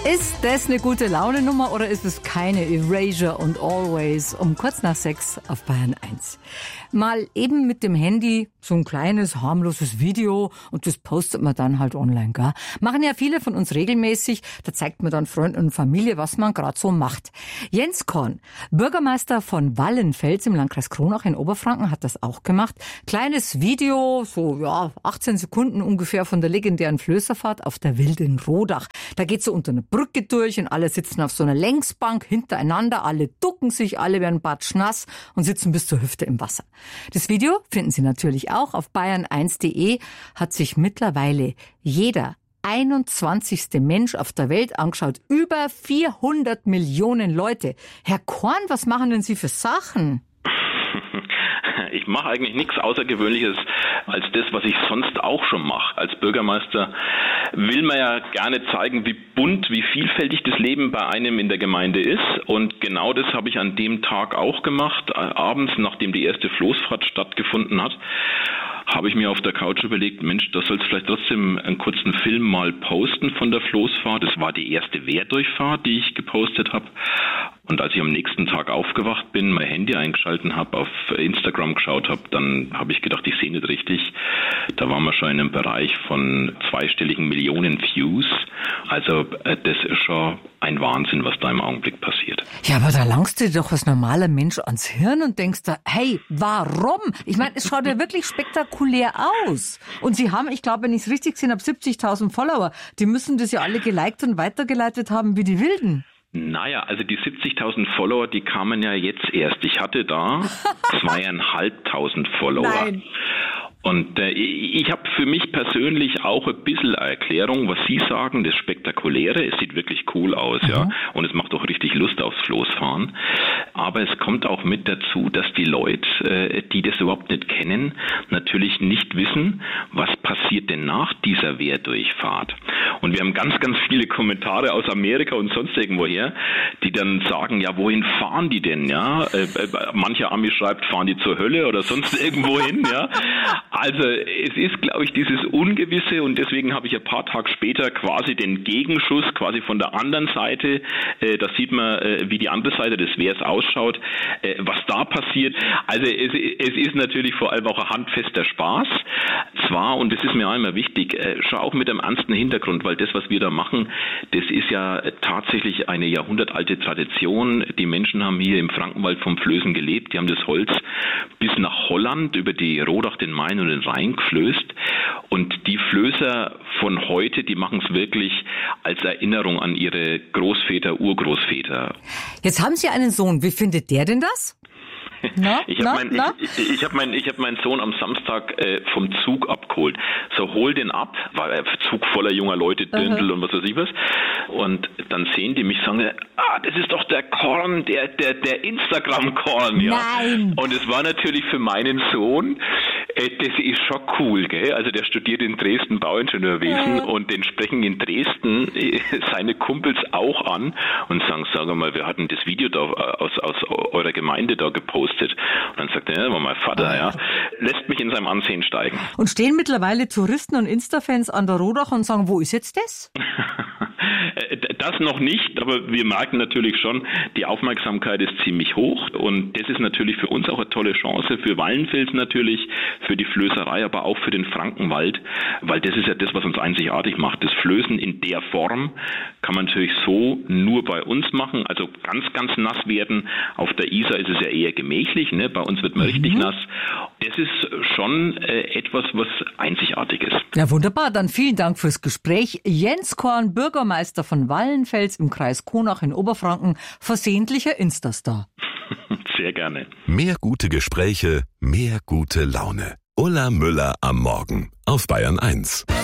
Ist das eine gute Laune-Nummer oder ist es keine? Erasure und Always um kurz nach 6 auf Bayern 1. Mal eben mit dem Handy so ein kleines, harmloses Video und das postet man dann halt online, gell? Machen ja viele von uns regelmäßig. Da zeigt man dann Freunden und Familie, was man gerade so macht. Jens Korn, Bürgermeister von Wallenfels im Landkreis Kronach in Oberfranken, hat das auch gemacht. Kleines Video, so 18 Sekunden ungefähr von der legendären Flößerfahrt auf der Wilden Rodach. Da geht's so unter eine Brücke durch und alle sitzen auf so einer Längsbank hintereinander, alle ducken sich, alle werden batschnass und sitzen bis zur Hüfte im Wasser. Das Video finden Sie natürlich auch auf bayern1.de, hat sich mittlerweile jeder 21. Mensch auf der Welt angeschaut. Über 400 Millionen Leute. Herr Korn, was machen denn Sie für Sachen? Ich mache eigentlich nichts Außergewöhnliches als das, was ich sonst auch schon mache. Als Bürgermeister will man ja gerne zeigen, wie bunt, wie vielfältig das Leben bei einem in der Gemeinde ist. Und genau das habe ich an dem Tag auch gemacht. Abends, nachdem die erste Floßfahrt stattgefunden hat, habe ich mir auf der Couch überlegt, Mensch, da sollst du vielleicht trotzdem einen kurzen Film mal posten von der Floßfahrt. Das war die erste Wehrdurchfahrt, die ich gepostet habe. Und als ich am nächsten Tag aufgewacht bin, mein Handy eingeschalten habe, auf Instagram geschaut habe, dann habe ich gedacht, ich sehe nicht richtig. Da waren wir schon in einem Bereich von zweistelligen Millionen Views. Also das ist schon ein Wahnsinn, was da im Augenblick passiert. Ja, aber da langst du dir doch als normaler Mensch ans Hirn und denkst da, hey, warum? Ich meine, es schaut ja wirklich spektakulär aus. Und Sie haben, ich glaube, wenn ich es richtig gesehen habe, 70.000 Follower. Die müssen das ja alle geliked und weitergeleitet haben wie die Wilden. Naja, also die 70.000 Follower, die kamen ja jetzt erst. Ich hatte da 2.500 Follower. Nein. Und ich habe für mich persönlich auch ein bisschen eine Erklärung, was Sie sagen, das Spektakuläre. Es sieht wirklich cool aus, ja. Und es macht auch richtig Lust aufs Floßfahren. Aber es kommt auch mit dazu, dass die Leute, die das überhaupt nicht kennen, natürlich nicht wissen, was passiert denn nach dieser Wehrdurchfahrt. Und wir haben ganz, ganz viele Kommentare aus Amerika und sonst irgendwoher, die dann sagen, ja, wohin fahren die denn, ja? Mancher Ami schreibt, fahren die zur Hölle oder sonst irgendwo hin, ja? Also es ist, glaube ich, dieses Ungewisse und deswegen habe ich ein paar Tage später quasi den Gegenschuss quasi von der anderen Seite. Da sieht man, wie die andere Seite des Wehrs ausschaut, was da passiert. Also es ist natürlich vor allem auch ein handfester Spaß. Zwar, und das ist mir auch immer wichtig, schon auch mit einem ernsten Hintergrund, weil das, was wir da machen, das ist ja tatsächlich eine jahrhundertalte Tradition. Die Menschen haben hier im Frankenwald vom Flößen gelebt. Die haben das Holz bis nach Holland über die Rodach, den Main und den Rhein geflößt. Und die Flößer von heute, die machen es wirklich als Erinnerung an ihre Großväter, Urgroßväter. Jetzt haben Sie einen Sohn. Wie findet der denn das? Ich habe meinen Sohn am Samstag vom Zug abgeholt. So, hol den ab, war ein Zug voller junger Leute, Dirndl und was weiß ich was. Und dann sehen die mich, sagen, das ist doch der Korn, der Instagram-Korn, ja. Nein. Und es war natürlich für meinen Sohn, das ist schon cool, gell? Also der studiert in Dresden Bauingenieurwesen und den sprechen in Dresden seine Kumpels auch an und sagen, sag mal, wir hatten das Video da aus eurer Gemeinde da gepostet. Und dann sagt er, ja, war mein Vater, ja, lässt mich in seinem Ansehen steigen. Und stehen mittlerweile Touristen und Insta-Fans an der Rodach und sagen, wo ist jetzt das? Das noch nicht, aber wir merken natürlich schon, die Aufmerksamkeit ist ziemlich hoch und das ist natürlich für uns auch eine tolle Chance, für Wallenfels natürlich, für die Flößerei, aber auch für den Frankenwald, weil das ist ja das, was uns einzigartig macht. Das Flößen in der Form kann man natürlich so nur bei uns machen, also ganz, ganz nass werden. Auf der Isar ist es ja eher gemächlich, ne? Bei uns wird man richtig nass. Das ist schon etwas, was einzigartig ist. Ja, wunderbar. Dann vielen Dank fürs Gespräch. Jens Korn, Bürgermeister von Wallenfels im Kreis Kronach in Oberfranken, versehentlicher Instastar. Sehr gerne. Mehr gute Gespräche, mehr gute Laune. Ulla Müller am Morgen auf Bayern 1.